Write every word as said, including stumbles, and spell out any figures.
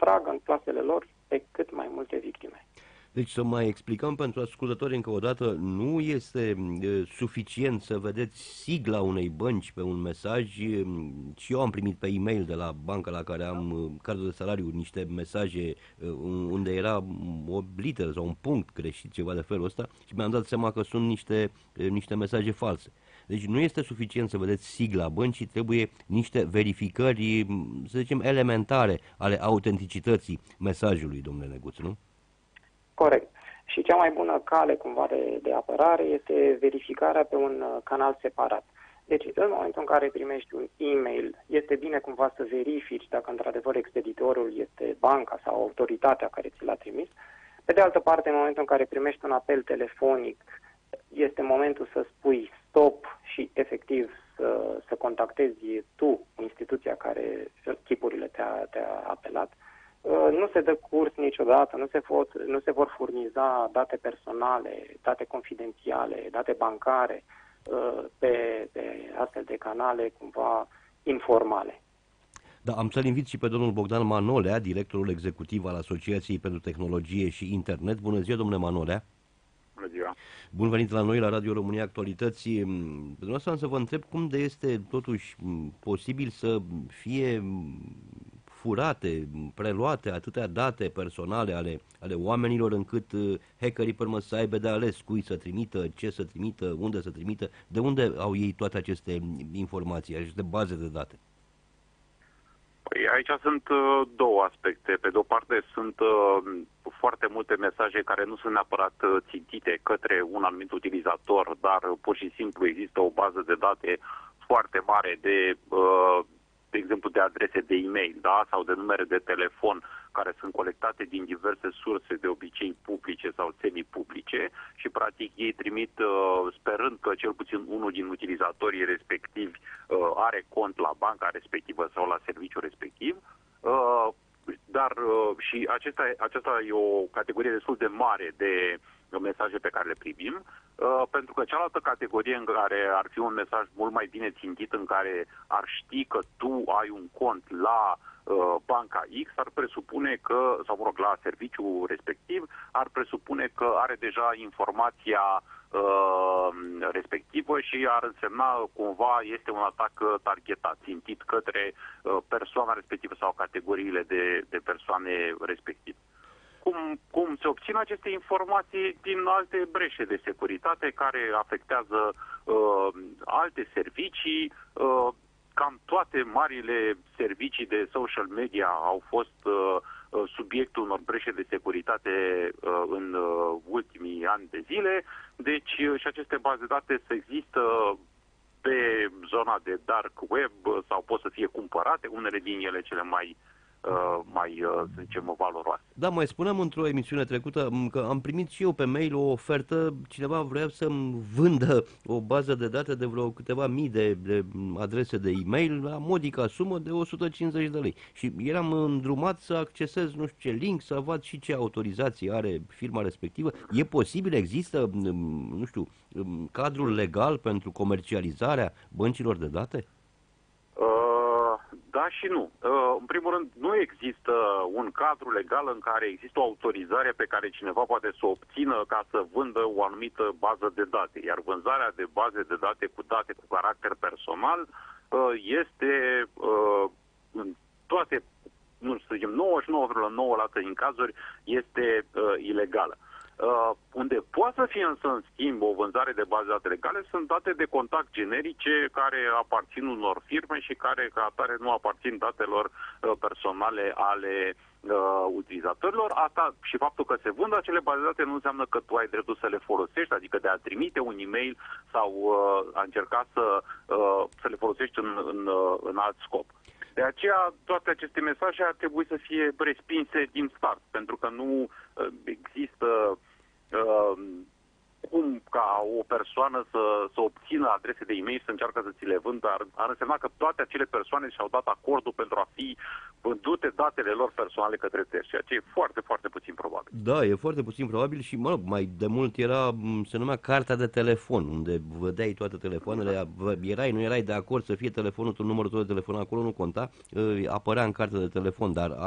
atragă în plasele lor pe cât mai multe victime. Deci să mai explicăm pentru ascultători încă o dată, nu este e, suficient să vedeți sigla unei bănci pe un mesaj. E, și eu am primit pe e-mail de la banca la care am e, cardul de salariu niște mesaje e, unde era o literă sau un punct greșit, ceva de felul ăsta, și mi-am dat seama că sunt niște, e, niște mesaje false. Deci nu este suficient să vedeți sigla băncii, trebuie niște verificări, să zicem, elementare ale autenticității mesajului, domnule Neguț, nu? Corect. Și cea mai bună cale cumva de, de apărare este verificarea pe un uh, canal separat. Deci, în momentul în care primești un e-mail, este bine cumva să verifici dacă într-adevăr expeditorul este banca sau autoritatea care ți l-a trimis. Pe de altă parte, în momentul în care primești un apel telefonic, este momentul să spui stop și efectiv să, să contactezi tu instituția care chipurile te-a, te-a apelat. Nu se dă curs niciodată, nu se, pot, nu se vor furniza date personale, date confidențiale, date bancare pe, pe astfel de canale cumva informale. Da, am să-l invit și pe domnul Bogdan Manolea, directorul executiv al Asociației pentru Tehnologie și Internet. Bună ziua, domnule Manolea! Bună ziua! Bun venit la noi, la Radio România Actualități. Pe dumneavoastră am să vă întreb cum de este totuși posibil să fie furate, preluate atâtea date personale ale, ale oamenilor, încât uh, hackerii pe urmă să aibă de ales cui să trimită, ce să trimită, unde să trimită, de unde au ei toate aceste informații, aceste baze de date? Păi aici sunt uh, două aspecte. Pe de o parte sunt uh, foarte multe mesaje care nu sunt neapărat uh, țintite către un anumit utilizator, dar uh, pur și simplu există o bază de date foarte mare de uh, de exemplu, de adrese de e-mail, da? Sau de numere de telefon care sunt colectate din diverse surse, de obicei publice sau semi-publice, și practic ei trimit uh, sperând că cel puțin unul din utilizatorii respectivi uh, are cont la banca respectivă sau la serviciul respectiv. Uh, dar uh, și acesta, aceasta e o categorie destul de mare de mesaje pe care le primim, uh, pentru că cealaltă categorie în care ar fi un mesaj mult mai bine țintit, în care ar ști că tu ai un cont la uh, banca X, ar presupune că, sau mă rog, la serviciul respectiv, ar presupune că are deja informația uh, respectivă și ar însemna cumva este un atac targetat, țintit către uh, persoana respectivă sau categoriile de, de persoane respective. Cum, cum se obțin aceste informații? Din alte breșe de securitate care afectează uh, alte servicii. Uh, cam toate marile servicii de social media au fost uh, subiectul unor breșe de securitate uh, în uh, ultimii ani de zile. Deci uh, și aceste baze de date să există pe zona de dark web uh, sau pot să fie cumpărate, unele din ele cele mai Uh, mai, uh, să zicem, valoroase. Da, mai spuneam într-o emisiune trecută că am primit și eu pe mail o ofertă, cineva vrea să-mi vândă o bază de date de vreo câteva mii de, de adrese de e-mail la modica sumă de o sută cincizeci de lei. Și eram îndrumat să accesez nu știu ce link, să văd și ce autorizație are firma respectivă. E posibil, există, nu știu, cadrul legal pentru comercializarea băncilor de date? Da și nu. În primul rând, nu există un cadru legal în care există o autorizare pe care cineva poate să o obțină ca să vândă o anumită bază de date. Iar vânzarea de baze de date cu date cu caracter personal este în toate, nu să zicem, nouăzeci și nouă virgulă nouă la sută din cazuri este ilegală. Uh, unde poate să fie însă, în schimb, o vânzare de baze de date legale sunt date de contact generice care aparțin unor firme și care, ca atare, nu aparțin datelor uh, personale ale uh, utilizatorilor. Asta și faptul că se vând acele baze de date nu înseamnă că tu ai dreptul să le folosești, adică de a trimite un e-mail sau uh, a încerca să, uh, să le folosești în, în, uh, în alt scop. De aceea, toate aceste mesaje ar trebui să fie respinse din start, pentru că nu uh, există uh, cum ca o persoană să, să obțină adrese de e-mail și să încearcă să ți le vândă. Ar, ar însemna că toate acele persoane și-au dat acordul pentru a fi vândute datele lor personale către terți, ceea ce e foarte, foarte puțin probabil. Da, e foarte puțin probabil și, mă, mai de mult era, se numea cartea de telefon, unde vedeai toate telefoanele, erai, nu erai de acord să fie telefonul, tu numărul tău de telefon acolo, nu conta, apărea în cartea de telefon, dar